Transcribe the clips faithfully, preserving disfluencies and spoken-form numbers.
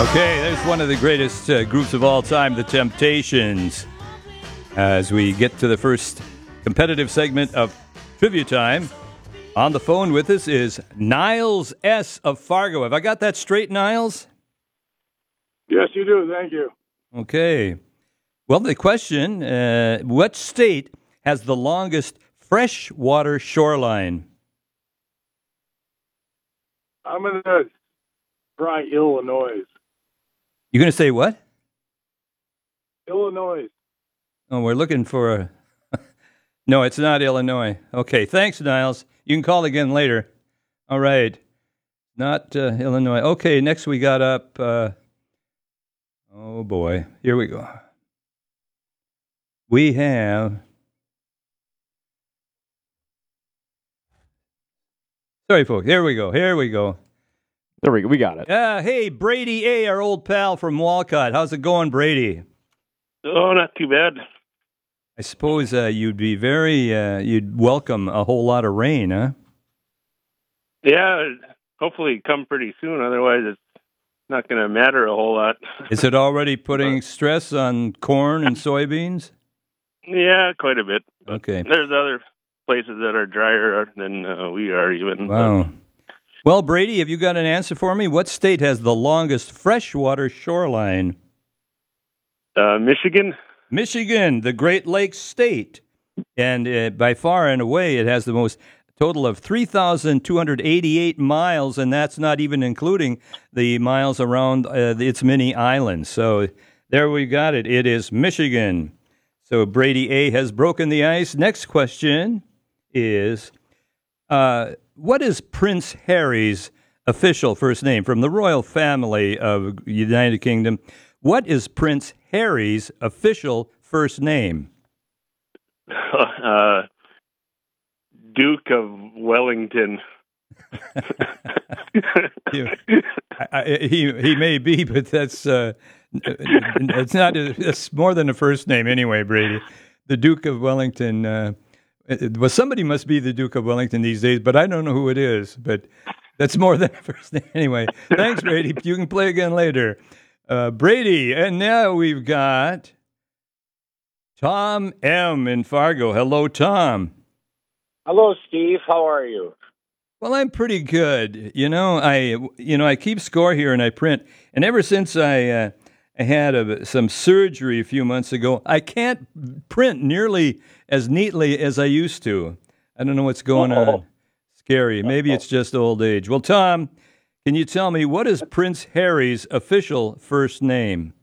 Okay, there's one of the greatest uh, groups of all time, The Temptations. As we get to the first competitive segment of Trivia Time, on the phone with us is Niles S. of Fargo. Have I got that straight, Niles? Yes, you do. Thank you. Okay. Well, the question, uh, what state has the longest freshwater shoreline? I'm going to try Illinois. You're going to say what? Illinois. Oh, we're looking for a... No, it's not Illinois. Okay, thanks, Niles. You can call again later. All right. Not uh, Illinois. Okay, next we got up... Uh... Oh, boy. Here we go. We have... Sorry, folks. Here we go. Here we go. There we go. We got it. Uh, hey, Brady A., our old pal from Walcott. How's it going, Brady? Oh, not too bad. I suppose uh, you'd be very, uh, you'd welcome a whole lot of rain, huh? Yeah, hopefully come pretty soon. Otherwise, it's not going to matter a whole lot. Is it already putting stress on corn and soybeans? Yeah, quite a bit. Okay. There's other places that are drier than uh, we are even. Wow. Well, Brady, have you got an answer for me? What state has the longest freshwater shoreline? Uh, Michigan. Michigan, the Great Lakes state. And uh, by far and away, it has the most total of three thousand two hundred eighty-eight miles, and that's not even including the miles around uh, its many islands. So there we got it. It is Michigan. So Brady A. has broken the ice. Next question is... Uh, What is Prince Harry's official first name from the royal family of United Kingdom? What is Prince Harry's official first name? Uh, Duke of Wellington. he, I, he he may be, but that's uh, it's not. It's more than a first name anyway, Brady. The Duke of Wellington. Uh, Well, somebody must be the Duke of Wellington these days, but I don't know who it is. But that's more than a first name anyway. Thanks, Brady. You can play again later. Uh, Brady, and now we've got Tom M. in Fargo. Hello, Tom. Hello, Steve. How are you? Well, I'm pretty good. You know, I you know I keep score here and I print, and ever since I uh, I had a, some surgery a few months ago, I can't print nearly as neatly as I used to. I don't know what's going Uh-oh. on. Scary. Maybe it's just old age. Well, Tom, can you tell me what is Prince Harry's official first name?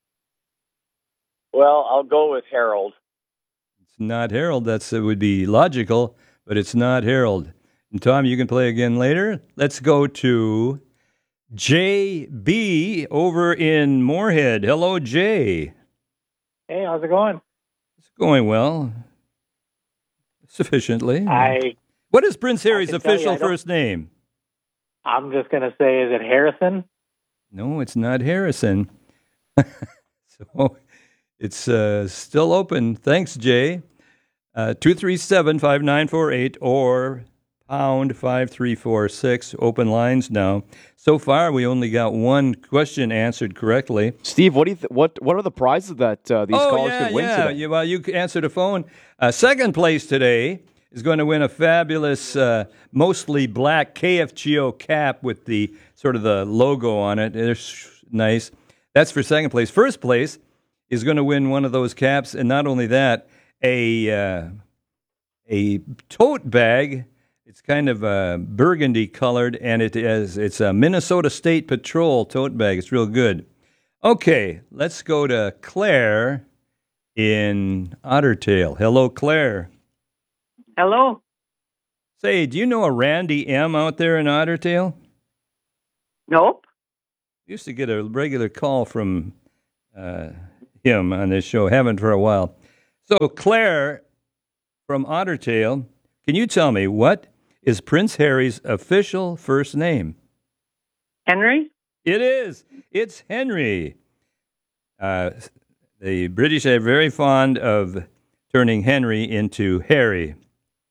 Well, I'll go with Harold. It's not Harold. That's it would be logical, but it's not Harold. And Tom, you can play again later. Let's go to J B over in Moorhead. Hello, Jay. Hey, how's it going? It's going well. Sufficiently. I. What is Prince Harry's can tell you, official I don't- first name? I'm just gonna say, is it Harrison? No, it's not Harrison. So it's uh, still open. Thanks, Jay. Uh, two three seven, five nine four eight or pound five three four six. Open lines now. So far, we only got one question answered correctly. Steve, what do you th- what what are the prizes that uh, these oh, callers yeah, could win yeah. today? You, well, you answered a phone. Uh, second place today is going to win a fabulous, uh, mostly black K F G O cap with the sort of the logo on it. It's nice. That's for second place. First place is going to win one of those caps, and not only that, a uh, a tote bag. It's kind of uh, burgundy colored, and it is it's a Minnesota State Patrol tote bag. It's real good. Okay, let's go to Claire in Ottertail. Hello, Claire. Hello. Say, do you know a Randy M. out there in Ottertail? Nope. Used to get a regular call from uh, him on this show. Haven't for a while. So, Claire from Ottertail, can you tell me what is Prince Harry's official first name? Henry? It is. It's Henry. Uh, the British are very fond of turning Henry into Harry.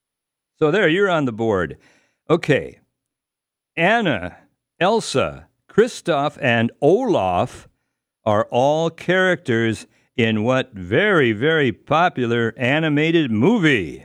So there, you're on the board. Okay. Anna, Elsa, Kristoff and Olaf are all characters in what very, very popular animated movie?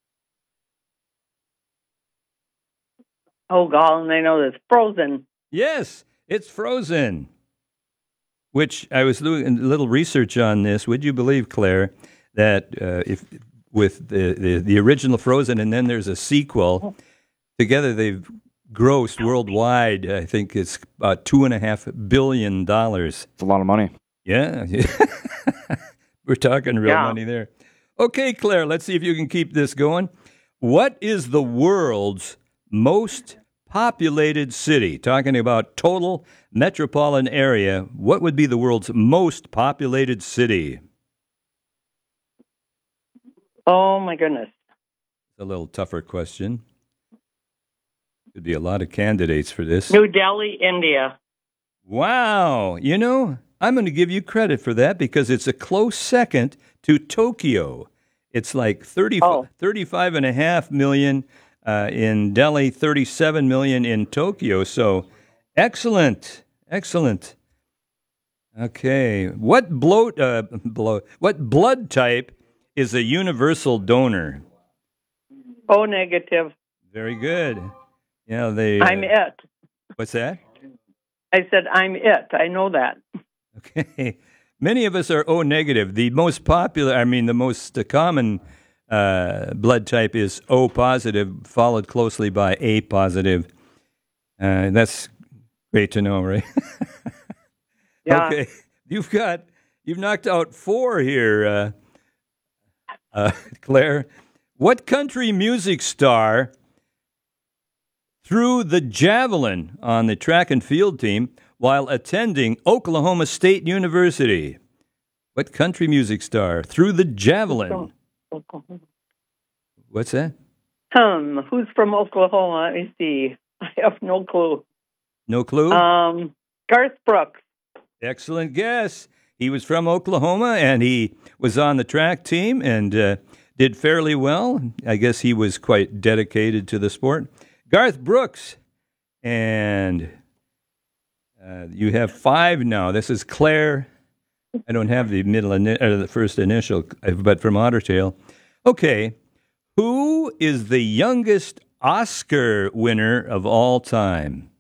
Oh, God, and I know this. Frozen. Yes, it's Frozen. Which I was doing a little research on this. Would you believe, Claire, that uh, if with the, the the original Frozen and then there's a sequel, together they've grossed worldwide, I think it's about two and a half billion dollars. It's a lot of money. Yeah, we're talking real Yeah. money there. Okay, Claire, let's see if you can keep this going. What is the world's most populated city? Talking about total metropolitan area, what would be the world's most populated city? Oh, my goodness. A little tougher question. Could be a lot of candidates for this. New Delhi, India. Wow. You know, I'm going to give you credit for that because it's a close second to Tokyo. It's like thirty, Oh. thirty-five and a half million uh, in Delhi, thirty-seven million in Tokyo. So excellent. Excellent. Okay. What bloat, uh, bloat, what blood type is a universal donor? Oh, negative. Very good. Yeah, they. I'm uh, it. What's that? I said, I'm it. I know that. Okay. Many of us are O negative. The most popular, I mean, the most uh, common uh, blood type is O positive, followed closely by A positive. Uh, that's great to know, right? Yeah. Okay. You've got, you've knocked out four here, uh, uh, Claire. What country music star threw the javelin on the track and field team while attending Oklahoma State University? What country music star threw the javelin? What's that? Hmm. Who's from Oklahoma? Let me see. I have no clue. No clue? Um, Garth Brooks. Excellent guess. He was from Oklahoma, and he was on the track team and uh, did fairly well. I guess he was quite dedicated to the sport. Garth Brooks. And uh, you have five now. This is Claire. I don't have the middle ini- or the first initial, uh, but from Otter Tail. Okay. Who is the youngest Oscar winner of all time?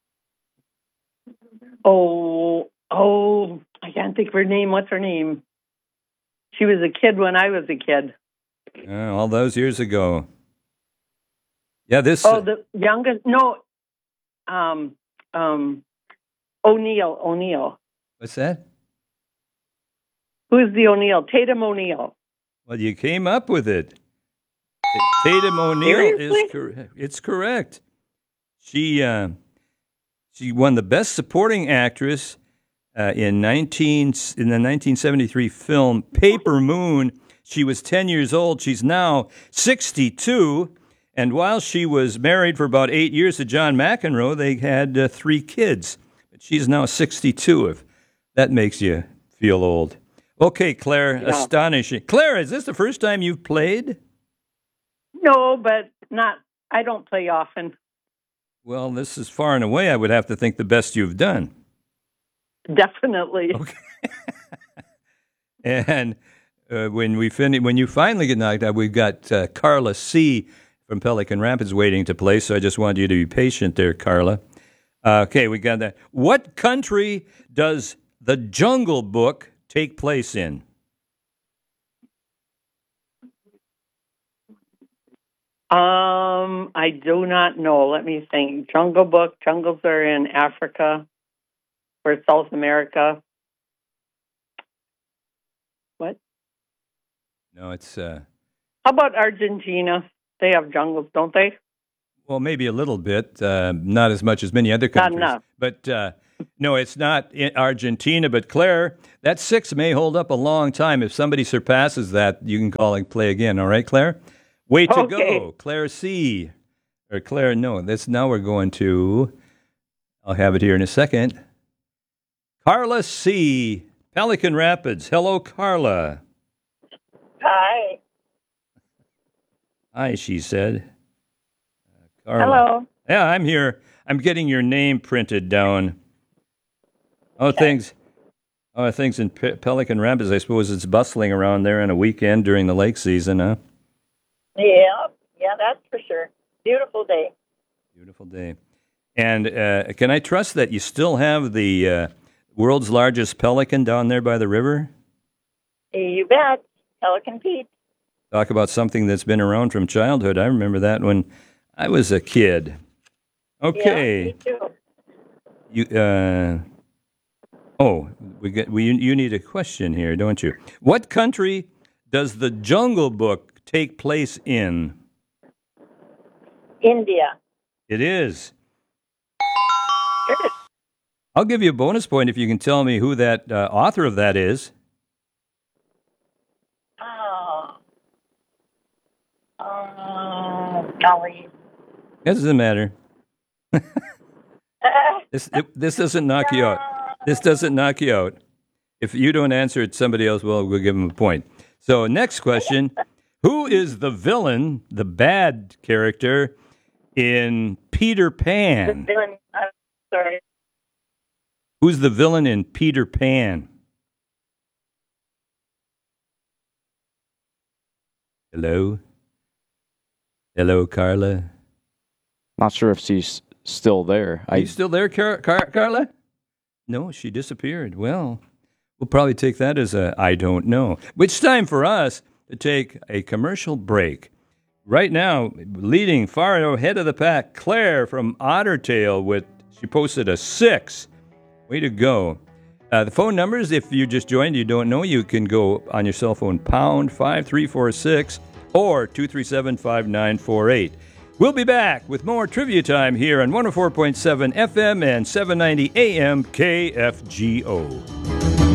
Oh, oh, I can't think of her name. What's her name? She was a kid when I was a kid. Uh, all those years ago. Yeah, this. Oh, the youngest? No, um, um, O'Neill. O'Neill. What's that? Who's the O'Neill? Tatum O'Neill. Well, you came up with it. Tatum O'Neill Seriously? is correct. It's correct. She uh, she won the Best Supporting Actress uh, in nineteen in the nineteen seventy-three film Paper Moon. She was ten years old. She's now sixty-two. And while she was married for about eight years to John McEnroe, they had uh, three kids. But she's now sixty-two, if that makes you feel old. Okay, Claire, Yeah. astonishing. Claire, is this the first time you've played? No, but not. I don't play often. Well, this is far and away, I would have to think, the best you've done. Definitely. Okay. And uh, when we fin- when you finally get knocked out, we've got uh, Carla C. from Pelican Rapids waiting to play, so I just wanted you to be patient there, Carla. Uh, okay, we got that. What country does The Jungle Book take place in? Um, I do not know. Let me think. Jungle Book. Jungles are in Africa or South America. What? No, it's, uh, How about Argentina? They have jungles, don't they? well, maybe a little bit, uh, not as much as many other Not countries. enough. But uh, no, it's not in Argentina. But Claire, that six may hold up a long time. If somebody surpasses that, you can call and play again. All right, Claire? Way to Okay. go, Claire C. Or Claire, no, that's now we're going to, I'll have it here in a second. Carla C. Pelican Rapids. Hello, Carla. Hi. Hi, she said. Uh, Carla. Hello. Yeah, I'm here. I'm getting your name printed down. Oh, things. Oh, things in Pe- Pelican Rapids. I suppose it's bustling around there on a weekend during the lake season, huh? Yeah, yeah, that's for sure. Beautiful day. Beautiful day. And uh, can I trust that you still have the uh, world's largest pelican down there by the river? You bet. Pelican Pete. Talk about something that's been around from childhood. I remember that when I was a kid. Okay. Yeah, me too. You. Uh, oh, we get. We. You need a question here, don't you? What country does the Jungle Book take place in? India. It is. Good. I'll give you a bonus point if you can tell me who that uh, author of that is. Oh. Oh, golly. It doesn't matter. this it, this doesn't knock you out. This doesn't knock you out. If you don't answer it, somebody else will. We'll give them a point. So next question. Who is the villain, the bad character, in Peter The Pan? villain, I'm sorry. Who's the villain in Peter Pan? Hello? Hello, Carla? Not sure if she's still there. Are you still there, Car- Car- Carla? No, she disappeared. Well, we'll probably take that as a I don't know. Which time for us to take a commercial break. Right now, leading far ahead of the pack, Claire from Ottertail with, she posted a six. Way to go. Uh, the phone numbers, if you just joined, you don't know, you can go on your cell phone, pound five three four six or two three seven, five nine four eight. We'll be back with more trivia time here on one oh four point seven F M and seven ninety A M K F G O.